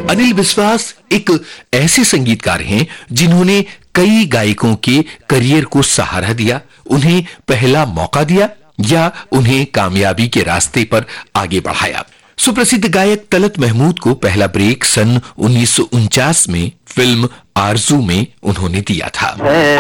अनिल विश्वास एक ऐसे संगीतकार हैं जिन्होंने कई गायकों के करियर को सहारा दिया, उन्हें पहला मौका दिया या उन्हें कामयाबी के रास्ते पर आगे बढ़ाया। सुप्रसिद्ध गायक तलत महमूद को पहला ब्रेक सन 1949 में फिल्म आरजू में उन्होंने दिया था।